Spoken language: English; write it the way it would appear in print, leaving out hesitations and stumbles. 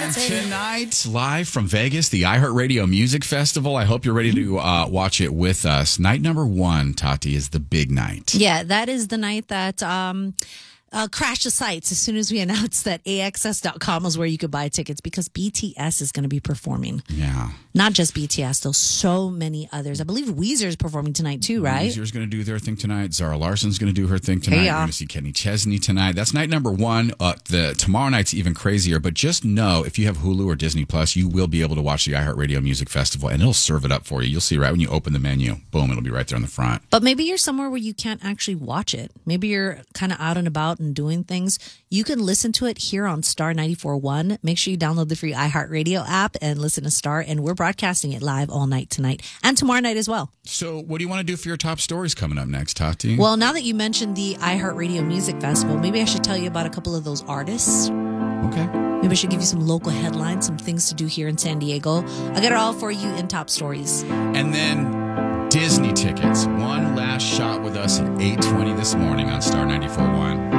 And tonight, live from Vegas, the iHeartRadio Music Festival. I hope you're ready to watch it with us. Night number 1, Tati, is the big night. Yeah, that is the night that crashed the sites as soon as we announced that AXS.com was where you could buy tickets because BTS is going to be performing. Yeah. Not just BTS, though, so many others. I believe Weezer is performing tonight too, right? Weezer's going to do their thing tonight. Zara Larson's going to do her thing tonight. Yeah. We're going to see Kenny Chesney tonight. That's night number 1. Tomorrow night's even crazier. But just know, if you have Hulu or Disney Plus, you will be able to watch the iHeartRadio Music Festival, and it'll serve it up for you. You'll see right when you open the menu. Boom, it'll be right there on the front. But maybe you're somewhere where you can't actually watch it. Maybe you're kind of out and about and doing things. You can listen to it here on Star 94.1. Make sure you download the free iHeartRadio app and listen to Star. And we're broadcasting it live all night tonight and tomorrow night as well. So what do you want to do for your top stories coming up next, Tati? Well, now that you mentioned the iHeartRadio Music Festival, maybe I should tell you about a couple of those artists. Okay. Maybe I should give you some local headlines, some things to do here in San Diego. I got it all for you in top stories. And then Disney tickets. One last shot with us at 8:20 this morning on Star 94.1.